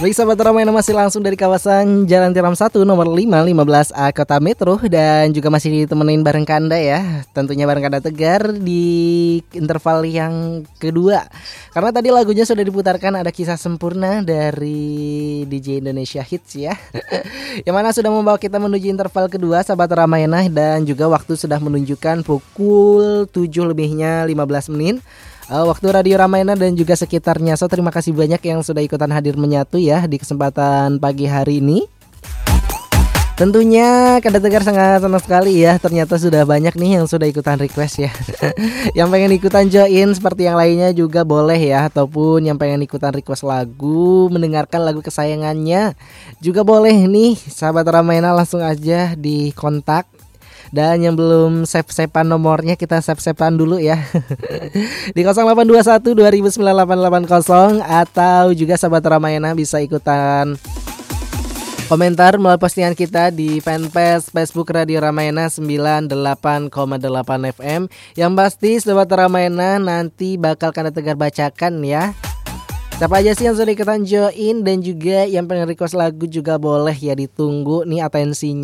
Baik sahabat Ramayana, masih langsung dari kawasan Jalan Tiram 1 nomor 515A Kota Metro. Dan juga masih ditemenin bareng Kanda ya. Tentunya bareng Kanda Tegar di interval yang kedua. Karena tadi lagunya sudah diputarkan, ada Kisah Sempurna dari DJ Indonesia Hits ya. Yang mana sudah membawa kita menuju interval kedua sahabat Ramayana. Dan juga waktu sudah menunjukkan pukul 7 lebihnya 15 menit. Waktu Radio Ramayana dan juga sekitarnya. So terima kasih banyak yang sudah ikutan hadir menyatu ya di kesempatan pagi hari ini. Tentunya Kanda Tegar sangat senang sekali ya. Ternyata sudah banyak nih yang sudah ikutan request ya. Yang pengen ikutan join seperti yang lainnya juga boleh ya. Ataupun yang pengen ikutan request lagu, mendengarkan lagu kesayangannya juga boleh nih sahabat Ramayana, langsung aja di kontak. Dan yang belum save-savean nomornya, kita save-savean dulu ya. Di 0821 209880. Atau juga sahabat Ramayana bisa ikutan komentar melalui postingan kita di fanpage Facebook Radio Ramayana 98,8 FM. Yang pasti sahabat Ramayana nanti bakal Kanda Tegar bacakan ya. Siapa aja sih yang sudah ikutan join dan juga yang pengen request lagu juga boleh ya, ditunggu nih atensinya.